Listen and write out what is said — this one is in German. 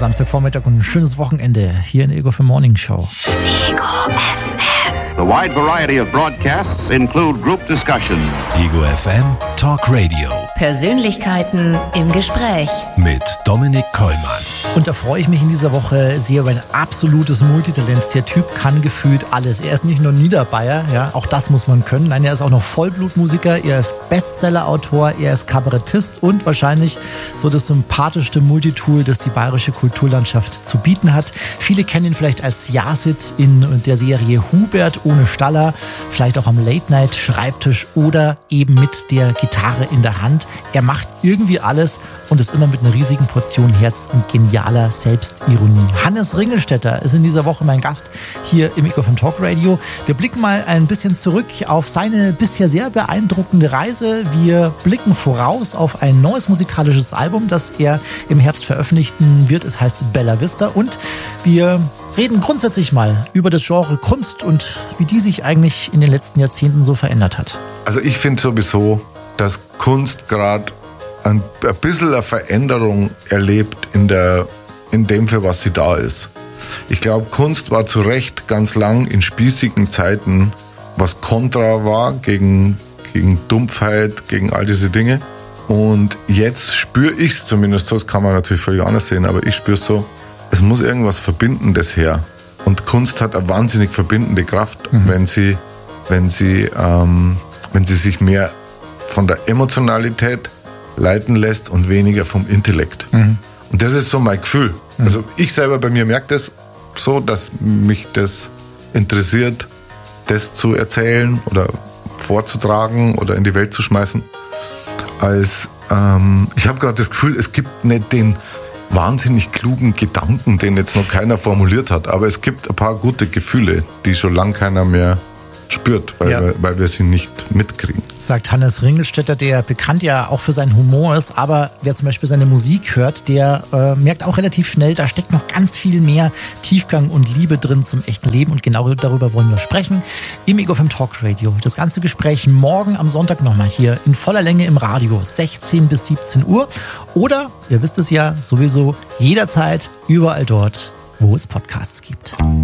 Samstagvormittag und ein schönes Wochenende hier in der Ego FM Morning Show. Ego FM. The wide variety of broadcasts include group discussion. Ego FM Talk Radio. Persönlichkeiten im Gespräch. Mit Dominik Kollmann. Und da freue ich mich in dieser Woche sehr über ein absolutes Multitalent. Der Typ kann gefühlt alles. Er ist nicht nur Niederbayer, ja, auch das muss man können. Nein, er ist auch noch Vollblutmusiker, er ist Bestsellerautor, er ist Kabarettist und wahrscheinlich so das sympathischste Multitool, das die bayerische Kulturlandschaft zu bieten hat. Viele kennen ihn vielleicht als Yasid in der Serie Hubert ohne Staller, vielleicht auch am Late-Night-Schreibtisch oder eben mit der Gitarre in der Hand. Er macht irgendwie alles und ist immer mit einer riesigen Portion Herz und genialer Selbstironie. Hannes Ringelstetter ist in dieser Woche mein Gast hier im Ego FM Talk Radio. Wir blicken mal ein bisschen zurück auf seine bisher sehr beeindruckende Reise. Wir blicken voraus auf ein neues musikalisches Album, das er im Herbst veröffentlichen wird. Es heißt Bella Vista und wir reden grundsätzlich mal über das Genre Kunst und wie die sich eigentlich in den letzten Jahrzehnten so verändert hat. Also ich finde sowieso, dass Kunst gerade ein bisschen eine Veränderung erlebt in dem, für was sie da ist. Ich glaube, Kunst war zu Recht ganz lang in spießigen Zeiten, was kontra war gegen Dumpfheit, gegen all diese Dinge. Und jetzt spüre ich es zumindest so, das kann man natürlich völlig anders sehen, aber ich spüre es so, es muss irgendwas Verbindendes her. Und Kunst hat eine wahnsinnig verbindende Kraft, wenn sie sich mehr von der Emotionalität leiten lässt und weniger vom Intellekt. Und das ist so mein Gefühl. Also ich selber bei mir merke das so, dass mich das interessiert, das zu erzählen oder vorzutragen oder in die Welt zu schmeißen. Ich habe gerade das Gefühl, es gibt nicht den wahnsinnig klugen Gedanken, den jetzt noch keiner formuliert hat, aber es gibt ein paar gute Gefühle, die schon lange keiner mehr spürt, weil wir sie nicht mitkriegen. Sagt Hannes Ringelstetter, der bekannt ja auch für seinen Humor ist, aber wer zum Beispiel seine Musik hört, der merkt auch relativ schnell, da steckt noch ganz viel mehr Tiefgang und Liebe drin zum echten Leben und genau darüber wollen wir sprechen im Ego FM Talk Radio. Das ganze Gespräch morgen am Sonntag nochmal hier in voller Länge im Radio, 16 bis 17 Uhr oder, ihr wisst es ja sowieso, jederzeit überall dort, wo es Podcasts gibt.